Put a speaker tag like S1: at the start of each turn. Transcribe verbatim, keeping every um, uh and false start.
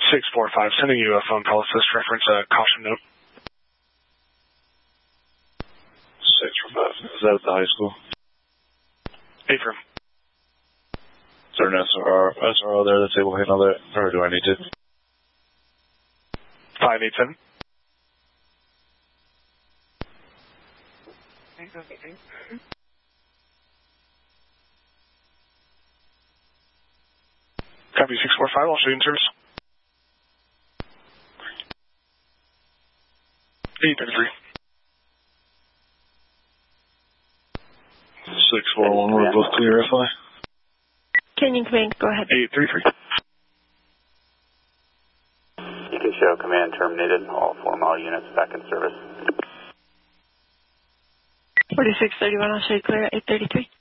S1: six four five, sending you a phone call assist reference, a caution note.
S2: six four five, is that at the high school?
S1: Affirm.
S2: Is there an S R O there that's able to handle that, or do I need to?
S1: five eight seven. Copy six four five, I'll show you in service. eight thirty-three.
S2: six four one, we're both clear, F I.
S3: Canyon Command, go ahead.
S1: eight thirty-three.
S4: You can show command terminated. All four mile units back in service.
S3: forty-six thirty-one, I'll show you clear at eight thirty-three.